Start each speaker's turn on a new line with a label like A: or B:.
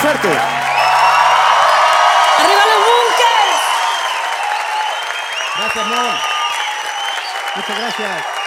A: fuerte.
B: ¡Arriba los Bunkers!
A: Gracias, Mon. Muchas gracias.